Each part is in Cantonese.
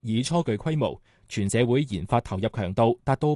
以初具規模，全社會研發投入強度達到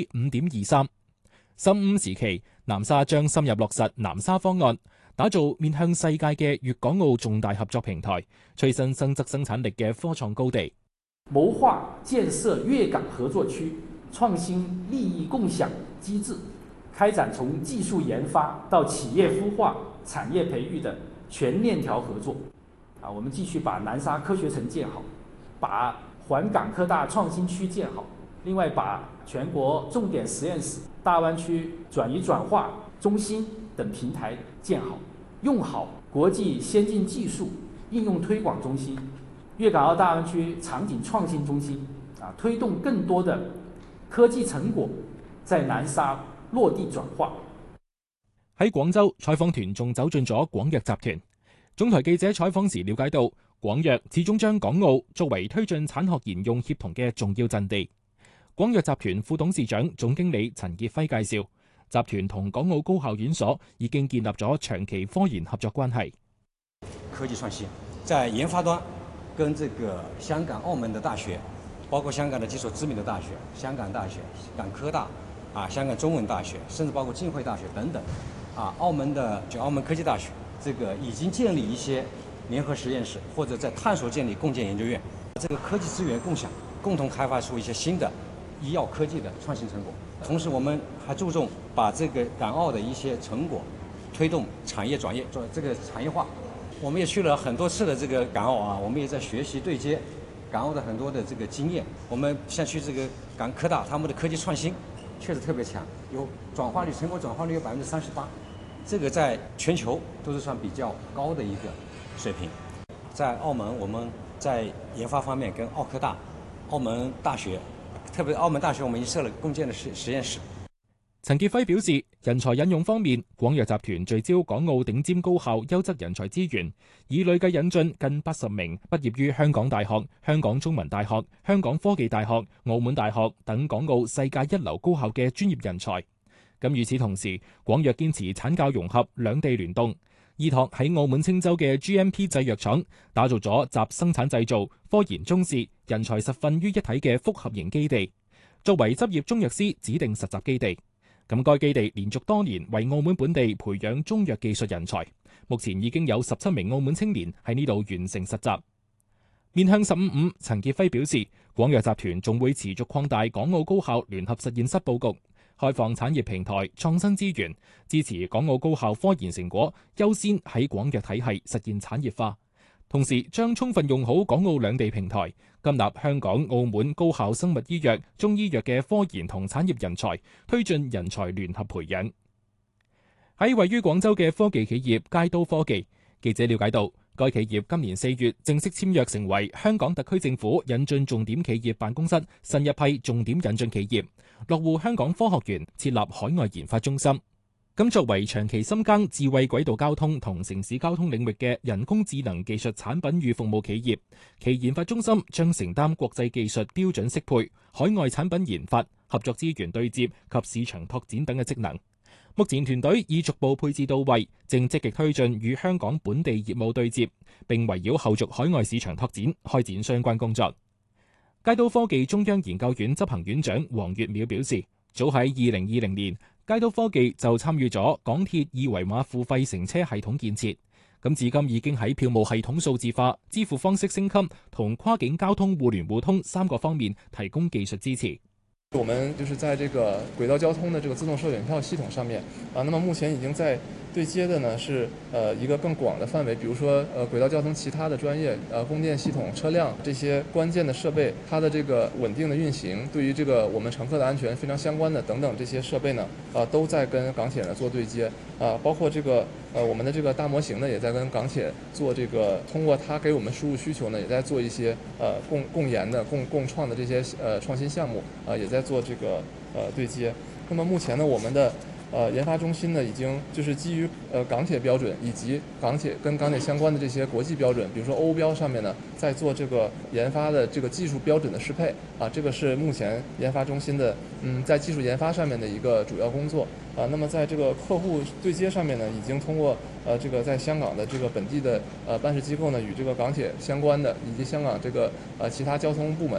5.23%。15時期，南沙將深入落實南沙方案，打造面向世界嘅粵港澳重大合作平台，催生增值生產力嘅科創高地。 謀劃建設粵港合作區，創新利益共享機制，開展從技術研發到企業孵化、產業培育的全鏈條合作。我們繼續把南沙科學城建好，把環港科大創新區建好，另外把全國重點實驗室、大灣區轉移轉化中心等平台建好，用好國際先進技術應用推廣中心、粵港澳大灣區場景創新中心，推動更多的科技成果在南沙落地轉化。 喺廣州，採訪團仲走進咗廣藥集團。總台記者採訪時了解到，廣藥始終將港澳作為推進產學研用協同嘅重要陣地。廣藥集團副董事長、總經理陳傑輝介紹，集團同港澳高校院所已經建立咗長期科研合作關係。 科技創新在研發端，跟這個香港、澳門的大學，包括香港的幾所知名的大學，香港大學、港科大、香港中文大學，甚至包括浸會大學等等，澳門科技大學，這個已經建立一些聯合實驗室，或者在探索建立共建研究院，這個科技資源共享，共同開發出一些新的醫藥科技的創新成果。同時，我們還注重把這個港澳的一些成果推動產業轉業，做這個產業化。我們也去了很多次的這個港澳我們也在學習對接港澳的很多的這個經驗。我們像去這個港科大，他們的科技創新確實特別強，有轉化率，成果轉化率有38%，這個在全球都是算比較高的一個水平。在澳門，我們在研發方面跟澳科大、澳門大學，特別澳門大學，我們已經設了共建的實驗室。 陳傑輝表示，人才引用方面，廣藥集團聚焦港澳頂尖高校優質人才資源，已累計引進近80名畢業於香港大學、香港中文大學、香港科技大學、澳門大學等港澳世界一流高校嘅專業人才。咁與此同時，廣藥堅持產教融合、兩地聯動，依託喺澳門青州嘅 GMP 製藥廠，打造咗集生產製造、科研中試、人才實訓於一體嘅複合型基地，作為執業中藥師指定實習基地。咁該基地連續多年為澳門本地培養中藥技術人才，目前已經有17名澳門青年喺呢度完成實習。面向15/5，陳傑輝表示，廣藥集團仲會持續擴大港澳高校聯合實驗室佈局，開放產業平台、創新資源，支持港澳高校科研成果優先喺廣藥體系實現產業化。同時將充分用好港澳兩地平台，吸納香港、澳門高校生物醫藥、中醫藥嘅科研同產業人才，推進人才聯合培養。喺位於廣州嘅科技企業佳都科技，記者了解到，該企業今年4月正式簽約成為香港特區政府引進重點企業辦公室新一批重點引進企業，落戶香港科學園，設立海外研發中心。咁作為長期深耕智慧軌道交通同城市交通領域嘅人工智能技術產品與服務企業，其研發中心將承擔國際技術標準適配、海外產品研發、合作資源對接及市場拓展等嘅職能。目前團隊已逐步配置到位，正積極推進與香港本地業務對接，並圍繞後續海外市場拓展開展相關工作。佳都科技中央研究院執行院長黃月淼表示，早喺2020年，佳都科技就參與咗港鐵二維碼付費乘車系統建設，咁至今已經喺票務系統數字化、支付方式升級同跨境交通互聯互通3個方面提供技術支持。 我們就是在這個軌道交通的這個自動售票票系統上面那麼目前已經在對接的呢是一個更廣的範圍，比如說軌道交通其他的專業供電系統、車輛這些關鍵的設備，它的這個穩定的運行，對於這個我們乘客的安全非常相關的等等這些設備呢都在跟港鐵呢做對接包括這個我們的這個大模型呢也在跟港鐵做這個通過它給我們輸入需求呢也在做一些共研的共創的這些創新項目也在做這個對接。那麼目前呢我們的研發中心呢已經就是基於港鐵標準以及跟港鐵相關的這些國際標準，比如說歐標上面呢在做這個研發的這個技術標準的適配這個是目前研發中心的在技術研發上面的一個主要工作那麼在這個客戶對接上面呢已經通過這個在香港的這個本地的辦事機構呢與這個港鐵相關的以及香港這個其他交通部門